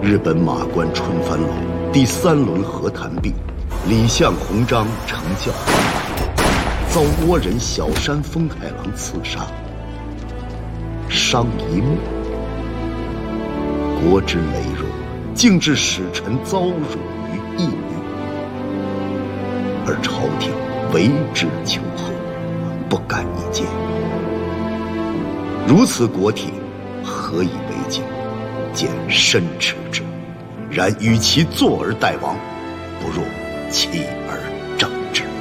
日本马关春帆楼第3轮和谈毕，李相弘章成教，遭倭人小山丰太郎刺杀，伤一目。国之羸弱，竟致使臣遭辱于一隅，而朝廷为之求后，不敢一见。如此国体，何以为镜？见深耻之。然与其坐而待亡，不若弃